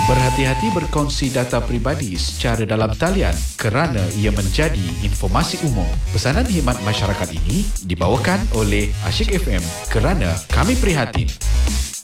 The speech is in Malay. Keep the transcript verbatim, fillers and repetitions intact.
Berhati-hati berkongsi data peribadi secara dalam talian kerana ia menjadi informasi umum. Pesanan khidmat masyarakat ini dibawakan oleh Asyik F M kerana kami prihatin.